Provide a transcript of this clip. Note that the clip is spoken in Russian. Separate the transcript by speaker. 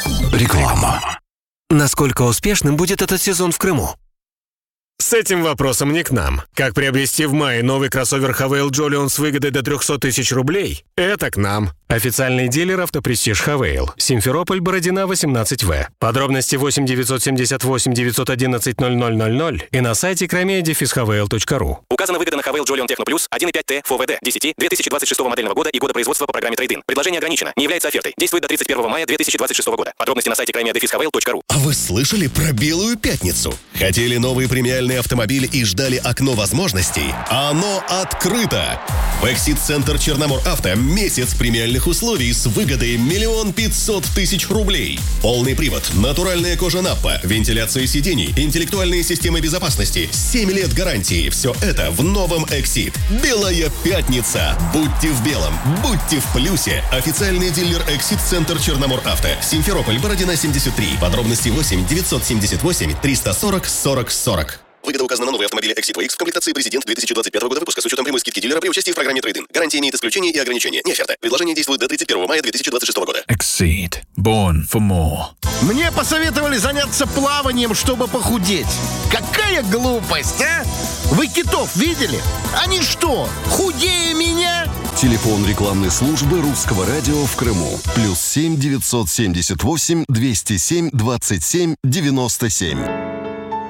Speaker 1: Реклама.
Speaker 2: Насколько успешным будет этот сезон в Крыму?
Speaker 3: С этим вопросом не к нам. Как приобрести в мае новый кроссовер Хавейл Джолион с выгодой до 300 тысяч рублей? Это к нам. Официальный дилер «Автопрестиж Хавейл». Симферополь, Бородина, 18В. Подробности 8 978 911 0000 и на сайте crimea-havel.ru.
Speaker 4: Указана выгода на Хавейл Джолион Техно Плюс 1.5T ФВД 10 2026 модельного года и года производства по программе Трейд-ин. Предложение ограничено. Не является офертой. Действует до 31 мая 2026 года. Подробности на сайте crimea-havel.ru.
Speaker 5: А вы слышали про Белую пятницу? Хотели новые премиальные автомобили и ждали окно возможностей? Оно открыто! В Эксид-центр Черномор Авто месяц премиальных условий с выгодой 1 500 000 рублей. Полный привод, натуральная кожа Наппа, вентиляция сидений, интеллектуальные системы безопасности, 7 лет гарантии. Все это в новом Эксид. Белая пятница. Будьте в белом, будьте в плюсе. Официальный дилер Эксид-центр Черномор Авто. Симферополь, Бородина, 73. Подробности 8 978 340 40 40. Выгода указана на новые автомобили Exit VX в комплектации «Президент» 2025 года выпуска с учетом прямой скидки дилера при участии в программе Трейд-ин. Гарантия имеет исключения и ограничения. Не оферта. Предложение действует до 31 мая 2026 года.
Speaker 1: Exceed. Born for more.
Speaker 6: Мне посоветовали заняться плаванием, чтобы похудеть. Какая глупость, а? Вы китов видели? Они что, худее меня?
Speaker 7: Телефон рекламной службы Русского радио в Крыму. +7 978 207 27 97.